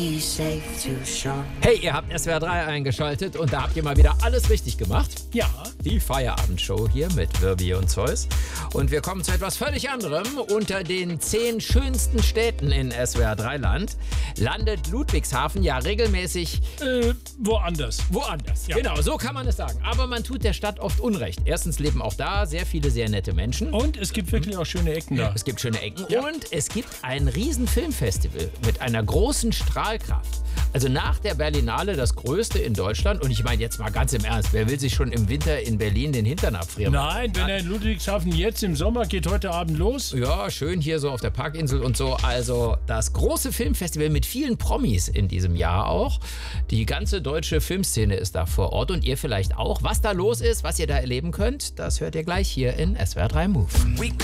Hey, ihr habt SWR 3 eingeschaltet und da habt ihr mal wieder alles richtig gemacht. Ja. Die Feierabendshow hier mit Wirbi und Zeus. Und wir kommen zu etwas völlig anderem. Unter den 10 schönsten Städten in SWR 3 Land landet Ludwigshafen ja regelmäßig Woanders. woanders. Ja. Genau, so kann man es sagen. Aber man tut der Stadt oft Unrecht. Erstens leben auch da sehr viele sehr nette Menschen. Und es gibt wirklich auch schöne Ecken da. Es gibt schöne Ecken Ja. und es gibt ein riesen Filmfestival mit einer großen Strahlkraft. Also nach der Berlinale das größte in Deutschland. Und ich meine jetzt mal ganz im Ernst, wer will sich schon im Winter in Berlin den Hintern abfrieren? Nein, wenn er in Ludwigshafen jetzt im Sommer geht heute Abend los. Ja, schön hier so auf der Parkinsel und so. Also das große Filmfestival mit vielen Promis in diesem Jahr auch. Die ganze deutsche Filmszene ist da vor Ort und ihr vielleicht auch. Was da los ist, was ihr da erleben könnt, das hört ihr gleich hier in SWR 3 Move.